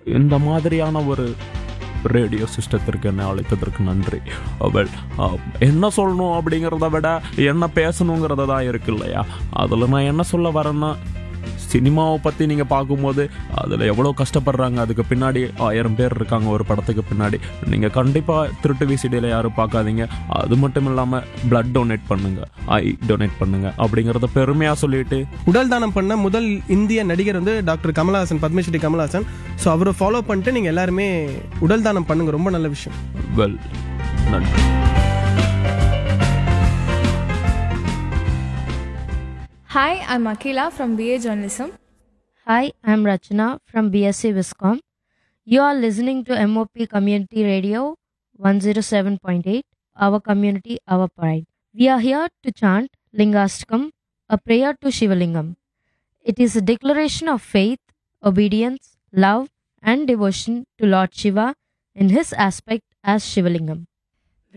இந்த மாதிரியான ஒரு ரேடியோ சிஸ்டத்திற்கு என்னை அழைத்ததற்கு நன்றி. அவள் என்ன சொல்லணும் அப்படிங்கிறத விட என்ன பேசணுங்கிறத தான் இருக்கு இல்லையா. அதில் நான் என்ன சொல்ல வரேன்னா, சினிமாவை பற்றி நீங்கள் பார்க்கும்போது அதில் எவ்வளோ கஷ்டப்படுறாங்க, அதுக்கு பின்னாடி 1000 பேர் இருக்காங்க ஒரு படத்துக்கு பின்னாடி. நீங்கள் கண்டிப்பாக திருட்டு விசிடியில் யாரும் பார்க்காதீங்க. அது மட்டும் இல்லாமல் பிளட் டொனேட் பண்ணுங்கள், ஐ டொனேட் பண்ணுங்கள் அப்படிங்கிறத பெருமையாக சொல்லிட்டு. உடல் தானம் பண்ண முதல் இந்திய நடிகர் வந்து டாக்டர் கமலஹாசன், பத்மஸ்ரீ கமலஹாசன். ஸோ அவரை ஃபாலோ பண்ணிட்டு நீங்கள் எல்லாருமே உடல் தானம் பண்ணுங்க. ரொம்ப நல்ல விஷயம். வெல், நன்றி. Hi, I'm Akila from BA Journalism. Hi, I'm Rachana from BSc Viscom. You are listening to MOP Community Radio 107.8, Our Community, Our Pride. We are here to chant Lingastakam, a prayer to Shivalingam. It is a declaration of faith, obedience, love, and devotion to Lord Shiva in his aspect as Shivalingam.